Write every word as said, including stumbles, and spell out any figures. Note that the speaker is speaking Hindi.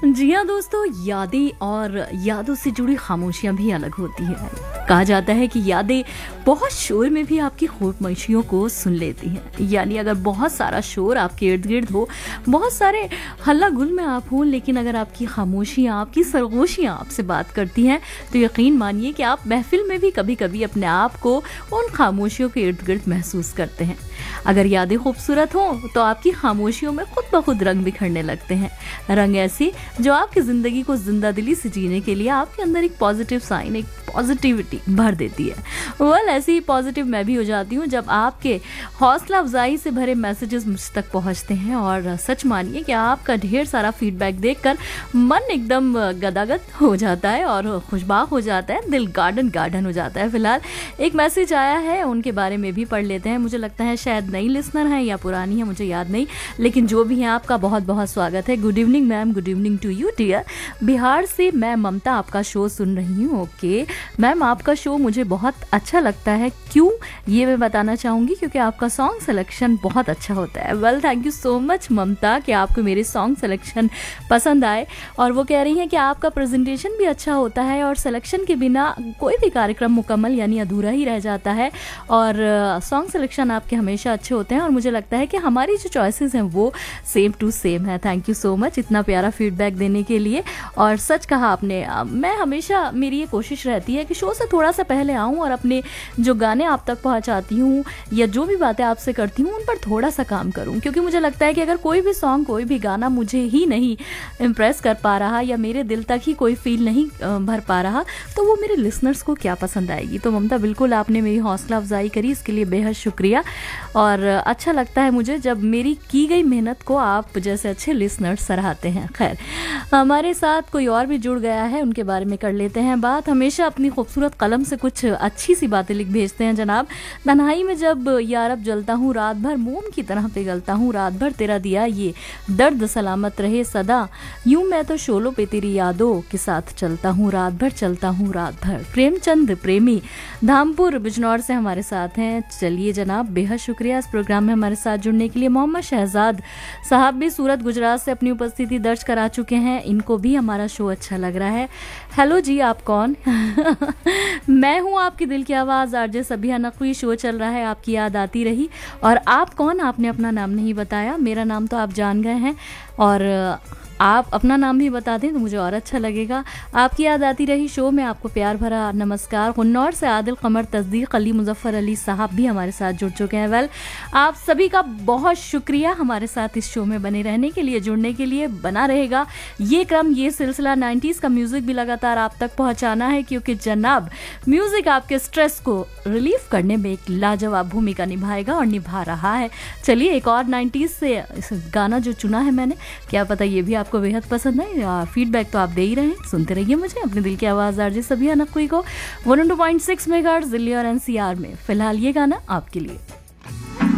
जी हाँ दोस्तों, यादें और यादों से जुड़ी खामोशियां भी अलग होती हैं। कहा जाता है कि यादें बहुत शोर में भी आपकी खामोशियों को सुन लेती हैं। यानी अगर बहुत सारा शोर आपके इर्द गिर्द हो, बहुत सारे हल्ला गुल में आप हों, लेकिन अगर आपकी खामोशियाँ, आपकी सरगोशियाँ आपसे बात करती हैं, तो यकीन मानिए कि आप महफिल में भी कभी कभी अपने आप को उन खामोशियों के इर्द गिर्द महसूस करते हैं। अगर यादें खूबसूरत हों तो आपकी खामोशियों में खुद ब खुद रंग बिखरने लगते हैं। रंग ऐसे जो आपकी ज़िंदगी को जिंदा दिली से जीने के लिए आपके अंदर एक पॉजिटिव साइन, एक पॉजिटिविटी भर देती है। वेल ऐसे ही पॉजिटिव मैं भी हो जाती हूँ जब आपके हौसला अफजाई से भरे मैसेजेस मुझ तक पहुँचते हैं। और सच मानिए कि आपका ढेर सारा फीडबैक देखकर मन एकदम गदागद हो जाता है और खुशबाक हो जाता है, दिल गार्डन गार्डन हो जाता है। फिलहाल एक मैसेज आया है, उनके बारे में भी पढ़ लेते हैं। मुझे लगता है शायद नई लिसनर है या पुरानी है, मुझे याद नहीं, लेकिन जो भी है आपका बहुत बहुत स्वागत है। Good evening ma'am, good evening to you dear. Bihar से मैं ममता आपका शो सुन रही हूँ। ओके मैम, आपका शो मुझे बहुत अच्छा लगता है। क्यों, ये मैं बताना चाहूँगी क्योंकि आपका सॉन्ग सिलेक्शन बहुत अच्छा होता है। Well thank you so much ममता कि आपको मेरे सॉन्ग सिलेक्शन पसंद आए। और वो कह रही हैं कि आपका प्रेजेंटेशन भी अच्छा होता है और सिलेक्शन के बिना कोई भी कार्यक्रम मुकम्मल यानी अधूरा ही रह जाता है। और सॉन्ग सिलेक्शन आपके हमेशा अच्छे होते हैं और मुझे लगता है कि हमारी जो चॉइसेस हैं वो सेम टू सेम है। थैंक यू सो मच इतना प्यारा फीडबैक देने के लिए। और सच कहा आपने, मैं हमेशा, मेरी ये कोशिश रहती है कि शो से थोड़ा सा पहले आऊँ और अपने जो गाने आप तक पहुँचाती हूँ या जो भी बातें आपसे करती हूँ उन पर थोड़ा सा काम करूँ, क्योंकि मुझे लगता है कि अगर कोई भी सॉन्ग, कोई भी गाना मुझे ही नहीं इम्प्रेस कर पा रहा या मेरे दिल तक ही कोई फील नहीं भर पा रहा, तो वो मेरे लिसनर्स को क्या पसंद आएगी। तो ममता बिल्कुल आपने मेरी हौसला अफजाई करी, इसके लिए बेहद शुक्रिया। और अच्छा लगता है मुझे जब मेरी की गई मेहनत को आप जैसे अच्छे लिसनर्स सराहते हैं। खैर, हमारे साथ कोई और भी जुड़ गया है, उनके बारे में कर लेते हैं बात। हमेशा अपनी खूबसूरत कलम से कुछ अच्छी सी बातें लिख भेजते हैं जनाब। तन्हाई में जब यारब जलता हूँ, रात भर मोम की तरह पिघलता हूँ, रात भर तेरा दिया ये दर्द सलामत रहे सदा, यूं मैं तो शोलों पे तेरी यादों के साथ चलता हूँ, रात भर चलता हूँ रात भर। प्रेमचंद प्रेमी धामपुर बिजनौर से हमारे साथ हैं। चलिए जनाब, बेहद शुक्रिया इस प्रोग्राम में हमारे साथ जुड़ने के लिए। मोहम्मद शहजाद साहब भी सूरत गुजरात से अपनी उपस्थिति दर्ज करा चुके हैं, इनको भी हमारा शो अच्छा लग रहा है। हेलो जी, आप कौन? मैं हूँ आपकी दिल की आवाज़ आरजे सबिहा नकवी। शो चल रहा है, आपकी याद आती रही। और आप कौन? आपने अपना नाम नहीं बताया। मेरा नाम तो आप जान गए हैं, और आप अपना नाम भी बता दें तो मुझे और अच्छा लगेगा। आपकी याद आती रही शो में आपको प्यार भरा नमस्कार। गुन्नौर से आदिल कमर, तस्दीक अली, मुजफ्फर अली साहब भी हमारे साथ जुड़ चुके हैं। वेल, आप सभी का बहुत शुक्रिया हमारे साथ इस शो में बने रहने के लिए, जुड़ने के लिए। बना रहेगा ये क्रम, ये सिलसिला। नाइन्टीज़ का म्यूज़िक भी लगातार आप तक पहुँचाना है, क्योंकि जनाब म्यूज़िक आपके स्ट्रेस को रिलीफ करने में एक लाजवाब भूमिका निभाएगा और निभा रहा है। चलिए एक और नाइन्टीज़ से गाना जो चुना है मैंने, क्या पता ये भी आपको बेहद पसंद है। फीडबैक तो आप दे ही रहे हैं, सुनते रहिए मुझे अपने दिल की आवाज़ आरजे सबिहा नकवी को one two point six megahertz Delhi और एनसीआर में। फिलहाल ये गाना आपके लिए।